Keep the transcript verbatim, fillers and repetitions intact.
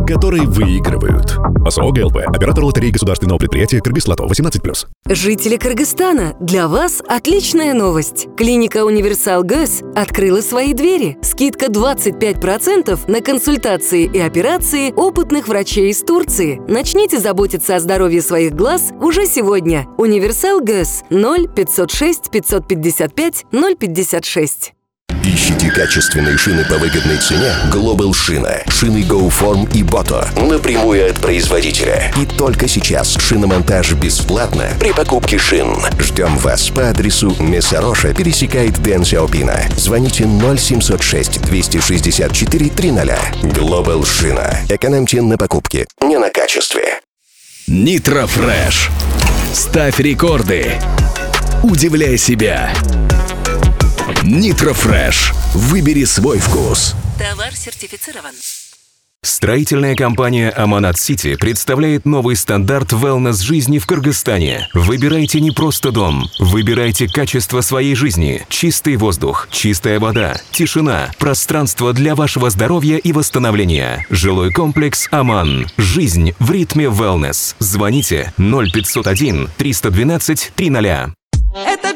которые выигрывают. ОСО ГЛП. Оператор лотереи государственного предприятия «Кыргызлото». восемнадцать плюс. Жители Кыргызстана, для вас отличная новость. Клиника «Универсал ГЭС» открыла свои двери. Скидка двадцать пять процентов на консультации и операции опытных врачей из Турции. Начните заботиться о здоровье своих глаз уже сегодня. «Универсал ГЭС» ноль пятьсот шесть пятьсот пятьдесят пять ноль пятьдесят шесть. Ищите качественные шины по выгодной цене? Global Шина. Шины GoForm и Boto. Напрямую от производителя. И только сейчас шиномонтаж бесплатно при покупке шин. Ждем вас по адресу Мессароша, пересекает Дэн Сяопина. Звоните ноль семьсот шесть двести шестьдесят четыре триста. Global Шина. Экономьте на покупке, не на качестве. Nitro Fresh. Ставь рекорды. Удивляй себя. Nitro Fresh. Выбери свой вкус. Товар сертифицирован. Строительная компания «Аманат Сити» представляет новый стандарт wellness-жизни в Кыргызстане. Выбирайте не просто дом, выбирайте качество своей жизни. Чистый воздух, чистая вода, тишина, пространство для вашего здоровья и восстановления. Жилой комплекс «Аман». Жизнь в ритме wellness. Звоните ноль пятьсот один триста двенадцать триста. Это